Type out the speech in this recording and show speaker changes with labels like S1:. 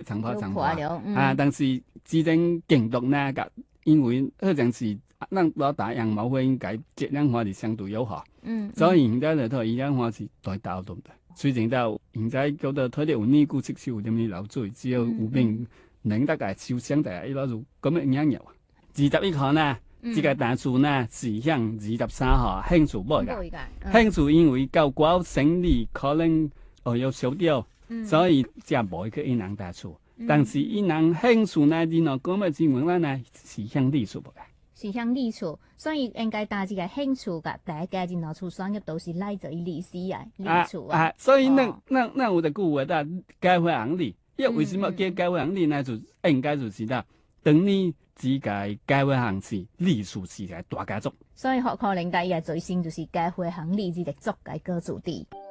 S1: 長坡
S2: 了，
S1: 但是之前競讀呢，因為好像是咱老大洋毛會應該質量化是相對有效，所以現在嚟睇，依家我是大刀對唔對？雖然到現在嗰度睇到有尼姑出手點樣流水，只有有病能得嘅受傷就係一攞住咁樣樣樣。21號呢，這個單數呢是響23號興處冇㗎，興處因為到過生理可能有少掉，所以就冇去一人單數。但是一人興處呢，啲喏咁嘅新聞呢是向理處嘅，
S2: 是向理處，所以應該打這個興處嘅大家就攞出雙入都是來自於理事啊，理處啊。
S1: 所以那我的句話的該會行理，因為為什麼叫該會行理呢？就應該就是啦，等你自個該會行事，理處是個大家族。
S2: 所以可能大家最先就是該會行理這個族嘅個主地。